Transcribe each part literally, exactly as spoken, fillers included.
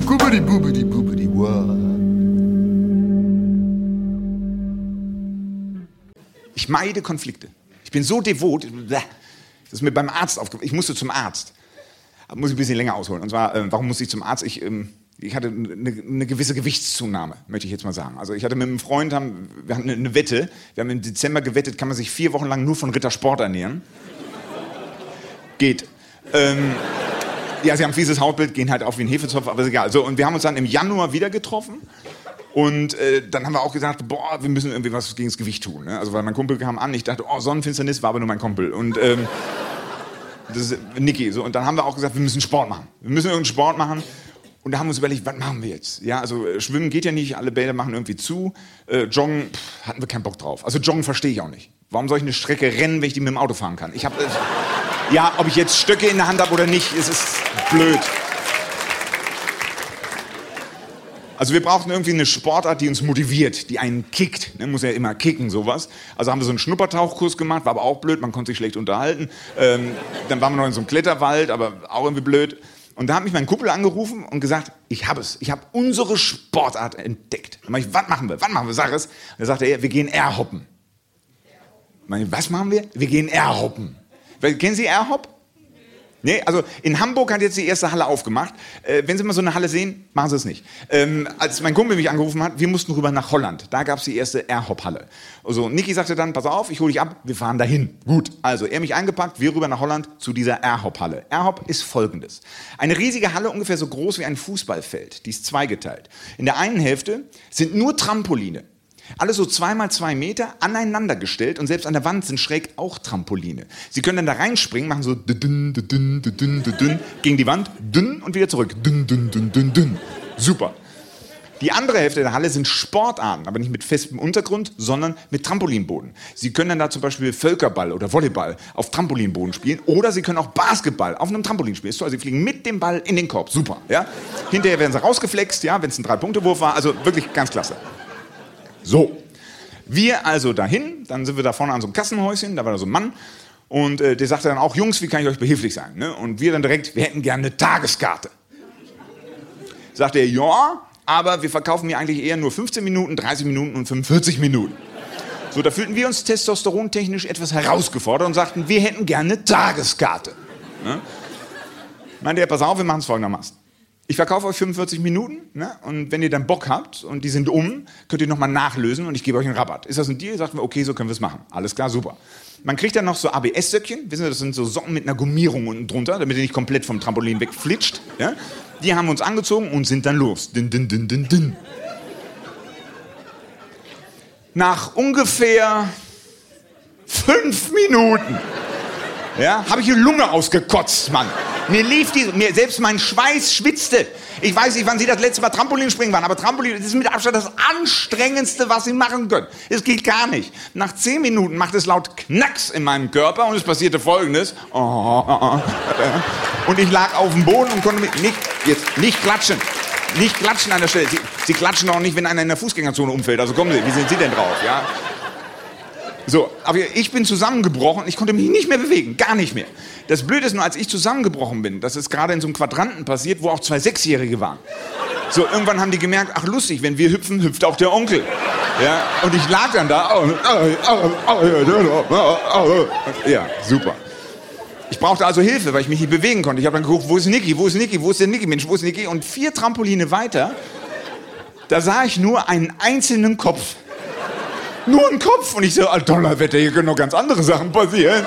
Gubbidi bubbidi bubbidi wah. Ich meide Konflikte. Ich bin so devot, das ist mir beim Arzt aufgefallen. Ich musste zum Arzt. Da muss ich ein bisschen länger ausholen. Und zwar, äh, warum musste ich zum Arzt? Ich, ähm, ich hatte eine, eine gewisse Gewichtszunahme, möchte ich jetzt mal sagen. Also ich hatte mit einem Freund, haben, wir hatten eine Wette. Wir haben im Dezember gewettet, kann man sich vier Wochen lang nur von Rittersport ernähren. Geht. Ähm, ja, sie haben ein fieses Hautbild, gehen halt auf wie ein Hefezopf, aber ist egal. So, und wir haben uns dann im Januar wieder getroffen. Und äh, dann haben wir auch gesagt, boah, wir müssen irgendwie was gegen das Gewicht tun. Ne? Also weil mein Kumpel kam an, ich dachte, oh, Sonnenfinsternis, war aber nur mein Kumpel. Und ähm, das ist Niki. So, und dann haben wir auch gesagt, wir müssen Sport machen. Wir müssen irgendeinen Sport machen. Und da haben wir uns überlegt, was machen wir jetzt? Ja, also äh, Schwimmen geht ja nicht, alle Bäder machen irgendwie zu. Äh, Joggen, pff, hatten wir keinen Bock drauf. Also Joggen verstehe ich auch nicht. Warum soll ich eine Strecke rennen, wenn ich die mit dem Auto fahren kann? Ich habe, äh, ja, ob ich jetzt Stöcke in der Hand habe oder nicht, es ist blöd. Also wir brauchten irgendwie eine Sportart, die uns motiviert, die einen kickt. Ne? Muss ja immer kicken, sowas. Also haben wir so einen Schnuppertauchkurs gemacht, war aber auch blöd, man konnte sich schlecht unterhalten. Ähm, dann waren wir noch in so einem Kletterwald, aber auch irgendwie blöd. Und da hat mich mein Kumpel angerufen und gesagt, ich habe es, ich habe unsere Sportart entdeckt. Dann meinte ich, was machen wir, was machen wir, sag es. Dann sagte er, wir gehen Airhoppen. Ich, was machen wir? Wir gehen Airhoppen. Kennen Sie Airhop? Nee, also in Hamburg hat jetzt die erste Halle aufgemacht. Äh, wenn Sie mal so eine Halle sehen, machen Sie es nicht. Ähm, als mein Kumpel mich angerufen hat, wir mussten rüber nach Holland. Da gab es die erste Airhop-Halle. Also Niki sagte dann, pass auf, ich hole dich ab, wir fahren dahin. Gut, also er mich eingepackt, wir rüber nach Holland zu dieser Airhop-Halle. Airhop ist folgendes. Eine riesige Halle, ungefähr so groß wie ein Fußballfeld. Die ist zweigeteilt. In der einen Hälfte sind nur Trampoline. Alles so zwei mal zwei Meter aneinander gestellt und selbst an der Wand sind schräg auch Trampoline. Sie können dann da reinspringen, machen so dünn, dünn, dünn, dünn, gegen die Wand, dünn und wieder zurück. Dünn, dünn, dünn, dünn, dünn. Super. Die andere Hälfte der Halle sind Sportarten, aber nicht mit festem Untergrund, sondern mit Trampolinboden. Sie können dann da zum Beispiel Völkerball oder Volleyball auf Trampolinboden spielen oder Sie können auch Basketball auf einem Trampolin spielen. Also Sie fliegen mit dem Ball in den Korb. Super. Ja? Hinterher werden Sie rausgeflext, ja, wenn es ein Drei-Punkte-Wurf war. Also wirklich ganz klasse. So, wir also dahin, dann sind wir da vorne an so einem Kassenhäuschen, da war da so ein Mann und äh, der sagte dann auch, Jungs, wie kann ich euch behilflich sein? Ne? Und wir dann direkt, wir hätten gerne eine Tageskarte. Sagte er, ja, aber wir verkaufen hier eigentlich eher nur fünfzehn Minuten, dreißig Minuten und fünfundvierzig Minuten. So, da fühlten wir uns testosterontechnisch etwas herausgefordert und sagten, wir hätten gerne eine Tageskarte. Ne? Meinte er, pass auf, wir machen es folgendermaßen. Ich verkaufe euch fünfundvierzig Minuten, ne? Und wenn ihr dann Bock habt und die sind um, könnt ihr nochmal nachlösen und ich gebe euch einen Rabatt. Ist das ein Deal? Sagten wir, okay, so können wir es machen. Alles klar, super. Man kriegt dann noch so A B S-Söckchen, wissen Sie, das sind so Socken mit einer Gummierung unten drunter, damit ihr nicht komplett vom Trampolin wegflitscht. Ja? Die haben wir uns angezogen und sind dann los. Din, din, din, din, din. Nach ungefähr fünf Minuten ja, habe ich die Lunge ausgekotzt, Mann. Mir lief die, mir, selbst mein Schweiß schwitzte. Ich weiß nicht, wann Sie das letzte Mal Trampolinspringen waren, aber Trampolin das ist mit Abstand das Anstrengendste, was Sie machen können. Es geht gar nicht. Nach zehn Minuten macht es laut Knacks in meinem Körper und es passierte Folgendes. Und ich lag auf dem Boden und konnte mich nicht, jetzt, nicht klatschen. Nicht klatschen an der Stelle. Sie, Sie klatschen auch nicht, wenn einer in der Fußgängerzone umfällt. Also kommen Sie, wie sind Sie denn drauf? Ja? So, aber ich bin zusammengebrochen, ich konnte mich nicht mehr bewegen, gar nicht mehr. Das Blöde ist nur, als ich zusammengebrochen bin, das ist gerade in so einem Quadranten passiert, wo auch zwei Sechsjährige waren. So, irgendwann haben die gemerkt, ach lustig, wenn wir hüpfen, hüpft auch der Onkel. Ja, und ich lag dann da. Ja, super. Ich brauchte also Hilfe, weil ich mich nicht bewegen konnte. Ich habe dann geguckt, wo ist Niki, wo ist Niki, wo ist der Niki, Mensch, wo ist Niki? Und vier Trampoline weiter, da sah ich nur einen einzelnen Kopf. Nur ein Kopf. Und ich so, Donnerwetter, hier können noch ganz andere Sachen passieren.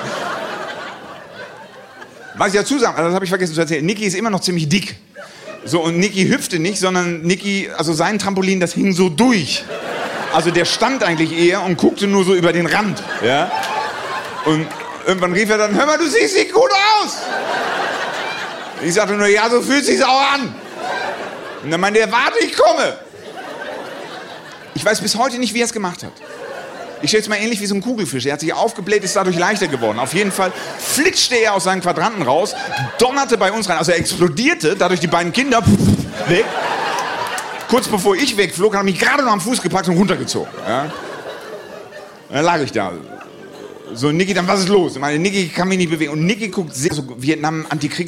Was ich dazu sagen, also das habe ich vergessen zu erzählen, Niki ist immer noch ziemlich dick. So, und Niki hüpfte nicht, sondern Niki, also sein Trampolin, das hing so durch. Also der stand eigentlich eher und guckte nur so über den Rand. Ja? Und irgendwann rief er dann, hör mal, du siehst nicht gut aus. Ich sagte nur, ja, so fühlt sich's auch an. Und dann meinte er, warte, ich komme. Ich weiß bis heute nicht, wie er es gemacht hat. Ich stelle es mal ähnlich wie so ein Kugelfisch. Er hat sich aufgebläht, ist dadurch leichter geworden. Auf jeden Fall flitschte er aus seinen Quadranten raus, donnerte bei uns rein. Also er explodierte, dadurch die beiden Kinder weg. Kurz bevor ich wegflog, hat er mich gerade noch am Fuß gepackt und runtergezogen. Ja? Dann lag ich da. So, Niki, dann was ist los? Ich meine, Niki kann mich nicht bewegen. Und Niki guckt sehr so Vietnam-Antikriegs-